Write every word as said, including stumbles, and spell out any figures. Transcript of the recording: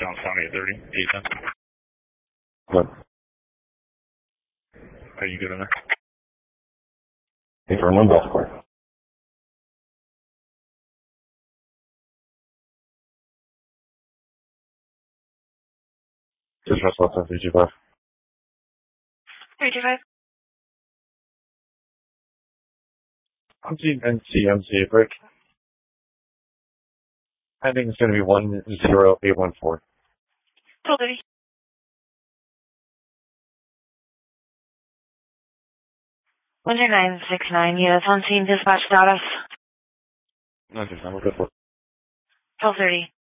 Johnstown eight thirty, eight ten. What? Are you good in there? Hey, for one golf court. Just rest left on three two five. three two five. I'm seeing N C M C break. I think it's going to be one zero eight one four. twelve thirty. one two nine six nine, U S on scene dispatch status. nine six nine, we're good for. twelve thirty.